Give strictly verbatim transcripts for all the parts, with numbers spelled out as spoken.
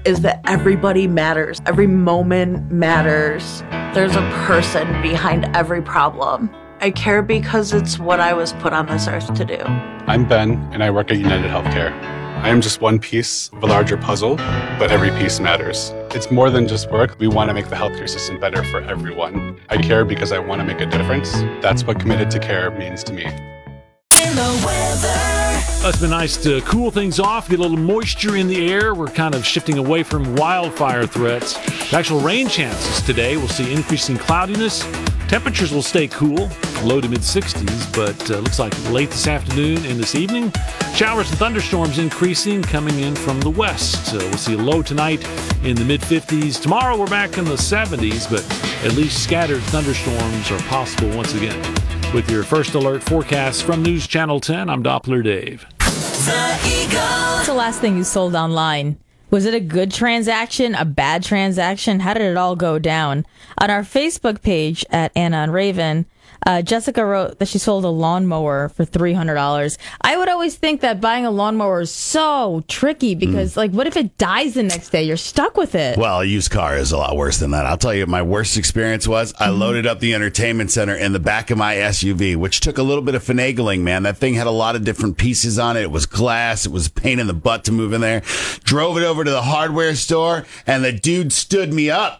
is that everybody matters. Every moment matters. There's a person behind every problem. I care because it's what I was put on this earth to do. I'm Ben, and I work at United Healthcare. I am just one piece of a larger puzzle, but every piece matters. It's more than just work. We want to make the healthcare system better for everyone. I care because I want to make a difference. That's what committed to care means to me. In the weather. It's been nice to cool things off, get a little moisture in the air. We're kind of shifting away from wildfire threats. The actual rain chances today, we'll see increasing cloudiness. Temperatures will stay cool, low to mid-sixties, but uh, looks like late this afternoon and this evening, showers and thunderstorms increasing, coming in from the west. Uh, we'll see a low tonight in the mid-fifties. Tomorrow we're back in the seventies, but at least scattered thunderstorms are possible once again. With your first alert forecast from News Channel ten, I'm Doppler Dave. The Eagle. What's the last thing you sold online? Was it a good transaction, a bad transaction? How did it all go down? On our Facebook page at Anna and Raven, uh, Jessica wrote that she sold a lawnmower for three hundred dollars. I would always think that buying a lawnmower is so tricky because, mm. like, what if it dies the next day? You're stuck with it. Well, a used car is a lot worse than that. I'll tell you what my worst experience was. I mm-hmm. loaded up the entertainment center in the back of my S U V, which took a little bit of finagling, man. That thing had a lot of different pieces on it. It was glass. It was a pain in the butt to move in there. Drove it over to the hardware store, and the dude stood me up.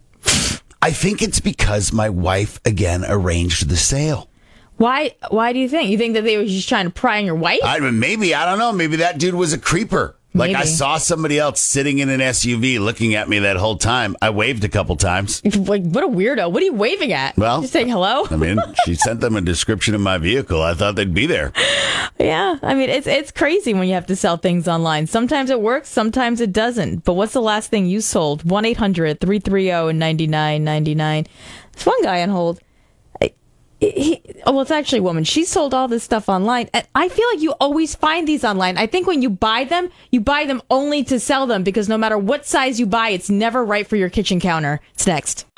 I think it's because my wife, again, arranged the sale. Why Why do you think? You think that they were just trying to pry on your wife? I mean, maybe. I don't know. Maybe that dude was a creeper. Like, Maybe. I saw somebody else sitting in an S U V looking at me that whole time. I waved a couple times. Like, what a weirdo. What are you waving at? Well, just saying hello? I mean, she sent them a description of my vehicle. I thought they'd be there. Yeah. I mean, it's it's crazy when you have to sell things online. Sometimes it works, sometimes it doesn't. But what's the last thing you sold? one eight hundred three three zero nine nine nine nine. There's one guy on hold. He, oh, well, it's actually a woman. She sold all this stuff online. And I feel like you always find these online. I think when you buy them, you buy them only to sell them because no matter what size you buy, it's never right for your kitchen counter. It's next.